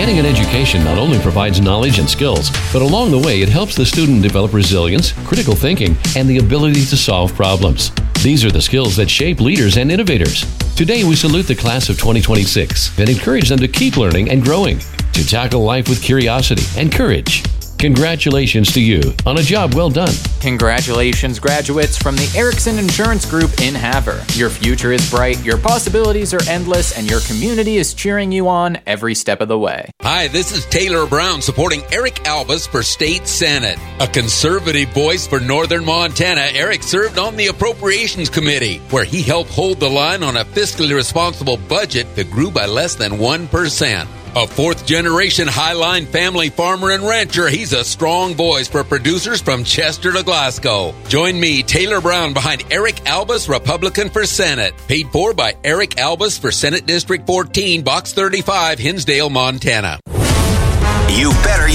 Getting an education not only provides knowledge and skills, but along the way it helps the student develop resilience, critical thinking, and the ability to solve problems. These are the skills that shape leaders and innovators. Today we salute the class of 2026 and encourage them to keep learning and growing, to tackle life with curiosity and courage. Congratulations to you on a job well done. Congratulations, graduates from the Erickson Insurance Group in Havre. Your future is bright, your possibilities are endless, and your community is cheering you on every step of the way. Hi, this is Taylor Brown supporting Eric Albus for State Senate. A conservative voice for Northern Montana, Eric served on the Appropriations Committee, where he helped hold the line on a fiscally responsible budget that grew by less than 1%. A fourth-generation Highline family farmer and rancher, he's a strong voice for producers from Chester to Glasgow. Join me, Taylor Brown, behind Eric Albus, Republican for Senate. Paid for by Eric Albus for Senate District 14, Box 35, Hinsdale, Montana. You better